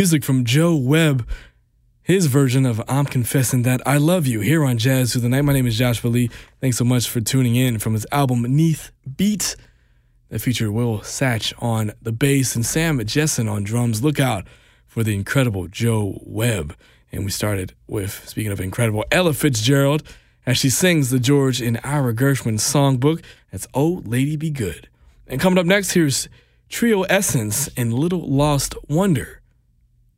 Music from Joe Webb, his version of I'm Confessing That I Love You, here on Jazz Through the Night. My name is Joshua Lee. Thanks so much for tuning in from his album Neath Beat that featured Will Satch on the bass and Sam Jessen on drums. Look out for the incredible Joe Webb. And we started with, speaking of incredible, Ella Fitzgerald as she sings the George and Ira Gershwin songbook. That's Oh Lady Be Good. And coming up next, here's Trio Essence and Little Lost Wonder.